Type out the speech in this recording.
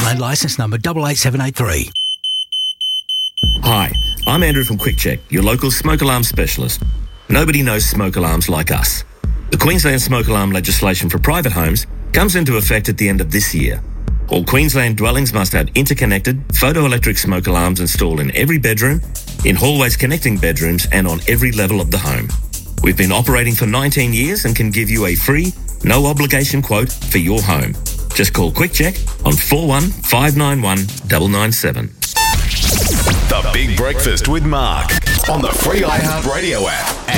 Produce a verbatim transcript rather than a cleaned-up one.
Queensland licence number double eight seven eight three. Hi, I'm Andrew from QuickCheck, your local smoke alarm specialist. Nobody knows smoke alarms like us. The Queensland smoke alarm legislation for private homes comes into effect at the end of this year. All Queensland dwellings must have interconnected photoelectric smoke alarms installed in every bedroom, in hallways connecting bedrooms, and on every level of the home. We've been operating for nineteen years and can give you a free, no obligation quote for your home. Just call QuickCheck on four one five nine one nine nine seven. The Big Breakfast with Mark on the free iHeartRadio app.